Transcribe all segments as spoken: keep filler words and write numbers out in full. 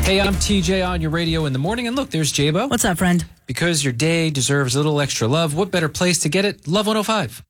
Hey, I'm T J on your radio in the morning. And look, there's J-Bo. What's up, friend? Because your day deserves a little extra love, what better place to get it? Love one oh five.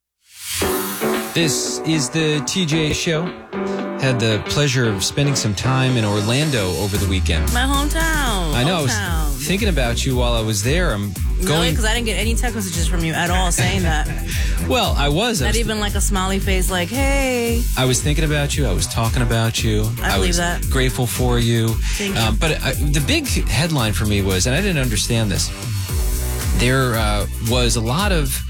This is the T J Show. Had the pleasure of spending some time in Orlando over the weekend. My hometown. I know. I Hometown. was thinking about you while I was there. I'm Really? going. Because I didn't get any text messages from you at all saying that. Well, I was. I Not was, even like a smiley face like, hey. I was thinking about you. I was talking about you. I believe was that. grateful for you. Thank you. Um, but I, the big headline for me was, and I didn't understand this, there uh, was a lot of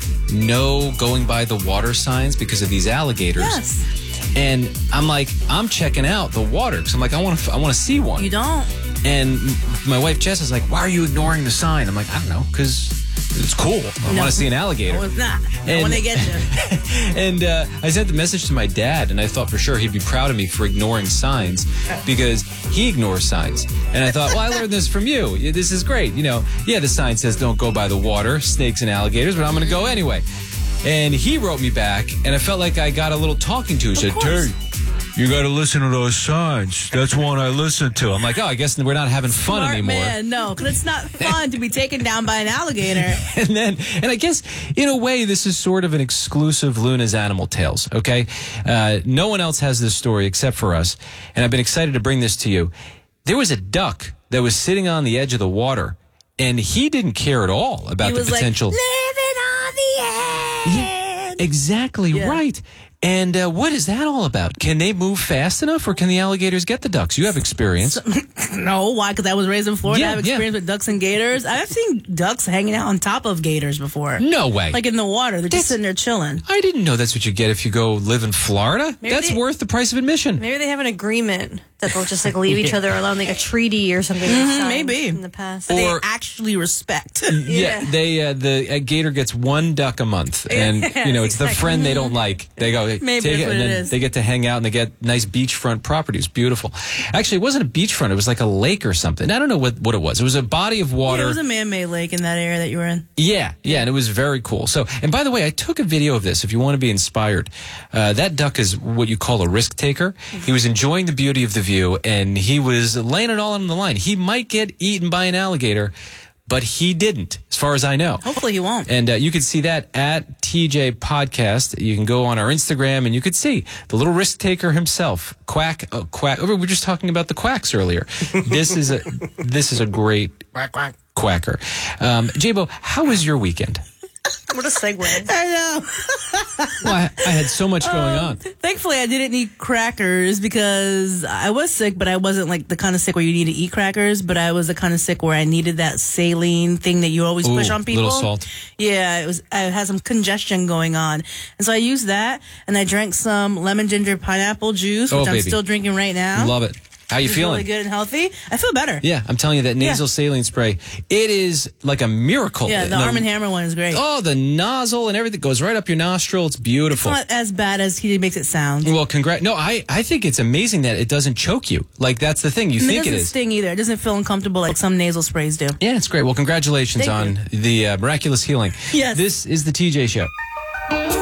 no going by the water signs because of these alligators. Yes. And I'm like, I'm checking out the water because I'm like, I want to, I want to see one. You don't. And my wife Jess is like, why are you ignoring the sign? I'm like, I don't know, because it's cool. I No. want to see an alligator. No, it's not. Not And- when they get you. And uh, I sent the message to my dad, and I thought for sure he'd be proud of me for ignoring signs because he ignores signs. And I thought, well, I learned this from you. Yeah, this is great. You know, yeah, the sign says don't go by the water, snakes and alligators, but I'm going to go anyway. And he wrote me back, and I felt like I got a little talking to. He said, course. Terry, you got to listen to those signs. That's one I listen to. I'm like, oh, I guess we're not having fun Smart anymore. man. No, because it's not fun to be taken down by an alligator. And then, and I guess in a way, this is sort of an exclusive Luna's Animal Tales, okay? Uh, no one else has this story except for us, and I've been excited to bring this to you. There was a duck that was sitting on the edge of the water, and he didn't care at all about He the was potential. like, living on the edge. Yeah, exactly Yeah. right. And uh, what is that all about? Can they move fast enough, or can the alligators get the ducks? You have experience. No, why? Because I was raised in Florida. Yeah, I have yeah. experience with ducks and gators. I've seen ducks hanging out on top of gators before. No way. Like in the water. They're That's- just sitting there chilling. I didn't know that's what you get if you go live in Florida. Maybe That's they- worth the price of admission. Maybe they have an agreement that they'll just like leave each other alone, like a treaty or something. they've signed maybe. in the past. Or- They actually respect. Yeah, they uh, the uh, gator gets one duck a month, and you know it's the exactly. friend they don't like. They go Maybe take that's it, what and it then is. they get to hang out, and they get nice beachfront properties. Beautiful. Actually, it wasn't a beachfront; it was like a lake or something. I don't know what what it was. It was a body of water. There was a man-made lake in that area that you were in. Yeah, yeah, and it was very cool. So, and by the way, I took a video of this if you want to be inspired. Uh, that duck is what you call a risk taker. He was enjoying the beauty of the view, and he was laying it all on the line. He might get eaten by an alligator, but he didn't, as far as I know. Hopefully he won't. And uh, you can see that at T J Podcast. You can go on our Instagram, and you could see the little risk taker himself, Quack. Oh, Quack. We were just talking about the quacks earlier. This is a this is a great quack quack quacker. Um, J-Bo, how was your weekend? What a segue. I know. Well, I, I had so much going Um, on. Thankfully, I didn't eat crackers because I was sick, but I wasn't like the kind of sick where you need to eat crackers. But I was the kind of sick where I needed that saline thing that you always Ooh, push on people. little salt. Yeah, it was. I had some congestion going on, and so I used that, and I drank some lemon ginger pineapple juice, Oh, which I'm baby. still drinking right now. Love it. How you It's feeling? really good and healthy. I feel better. Yeah, I'm telling you that nasal Yeah. saline spray, it is like a miracle. Yeah, the And Arm and Hammer one is great. Oh, the nozzle and everything goes right up your nostril. It's It's beautiful. not as bad as he makes it sound. Well, congrats. No, I, I think it's amazing that it doesn't choke you. Like, that's the thing. You And it think it doesn't is. sting either. It doesn't feel uncomfortable like some nasal sprays do. Yeah, it's great. Well, congratulations Thank on the uh, miraculous healing. Yes. This is the T J Show.